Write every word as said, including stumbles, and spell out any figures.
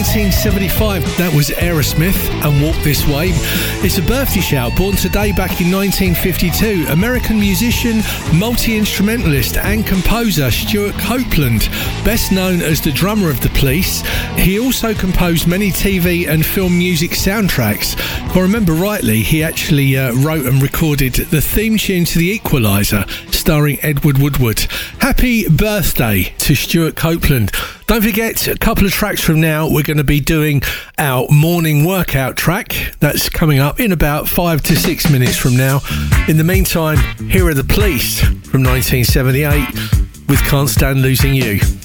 nineteen seventy-five, that was Aerosmith and Walk This Way. It's a birthday shout, born today back in nineteen fifty-two. American musician, multi-instrumentalist and composer Stuart Copeland, best known as the drummer of The Police. He also composed many T V and film music soundtracks. If I remember rightly, he actually uh, wrote and recorded the theme tune to The Equalizer, starring Edward Woodward. Happy birthday to Stuart Copeland. Don't forget, a couple of tracks from now, we're going to be doing our morning workout track. That's coming up in about five to six minutes from now. In the meantime, here are The Police from nineteen seventy-eight with Can't Stand Losing You.